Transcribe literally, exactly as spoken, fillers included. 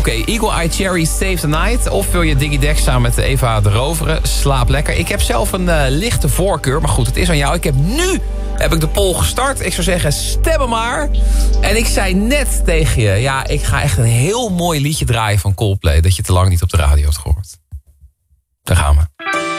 Oké, okay, Eagle Eye Cherry Save the Night. Of wil je Diggy Dex samen met Eva de Roveren? Slaap lekker. Ik heb zelf een uh, lichte voorkeur. Maar goed, het is aan jou. Ik heb nu heb ik de poll gestart. Ik zou zeggen, stem hem maar. En ik zei net tegen je... Ja, ik ga echt een heel mooi liedje draaien van Coldplay... dat je te lang niet op de radio hebt gehoord. Daar gaan we.